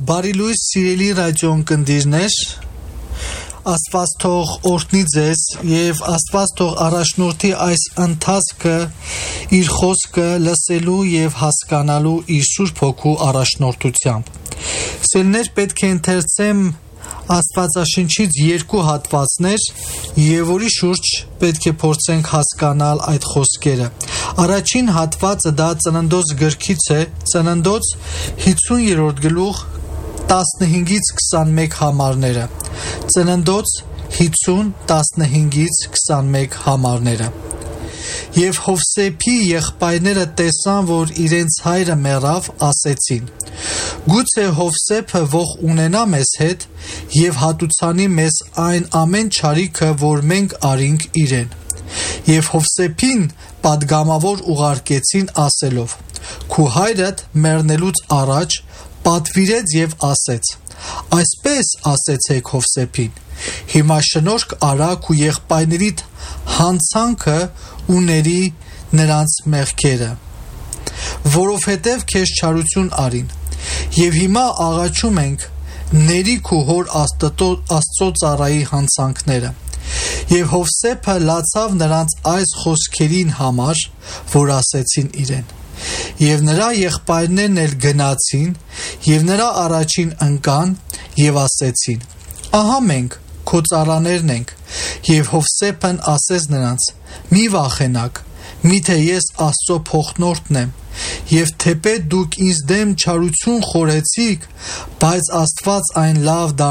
Բարի լույս սիրելի ռադիոընկերներ, Աստված թող օրհնի ձեզ եւ Աստված թող առաջնորդի այս ընթացքը իր խոսքը լսելու եւ հասկանալու իր Սուրբ Հոգու առաջնորդությամբ։ Սիրելիներ, պետք է ընթերցեմ Աստվածաշնչից երկու հատվածներ եւ որի շուրջ պետք է փորձենք հասկանալ այդ խոսքերը։ Առաջին հատվածը դա Ծննդոց գրքից է, Ծննդոց 50-րդ գլուխ 15-ից 21 համարները։ Ծննդոց 50-15-ից 21 համարները։ Եվ Հովսեփի եղբայրները տեսան, որ իրենց հայրը մեռավ, ասեցին. Գուցե Հովսեփը ող ունենա մեզ հետ եւ հատուցանի մեզ այն ամեն չարիքը, որ մենք արինք իրեն։ Եվ Հովսեփին պատգամավոր ուղարկեցին ասելով. Քու հայրդ մեռնելուց առաջ պատվիրեց եւ ասեց. Այսպես ասեցեք Հովսեփին. Հիմա շնորհք արա քու եղբայրներիդ հանցանքը ու ների նրանց մեղքերը, որովհետև քեզ չարություն արին, եւ հիմա աղաչում ենք ների քու հոր Աստծո ծառայի հանցանքները։ Եվ Հովսեփը լացավ նրանց այս խոսքերին համար, որ ասեցին իրեն։ Եվ նրա եղբայրներն էլ գնացին եւ նրա առաջին ընկան եւ ասեցին. Ահա մենք քո ծառաներն ենք։ Եվ Հովսեփն ասեց նրանց. Մի վախենաք, միթե ես Աստծո փոխնորդն եմ, եւ թեպետ դուք ինձ դեմ չարություն խորեցիք, բայց Աստված այն լավ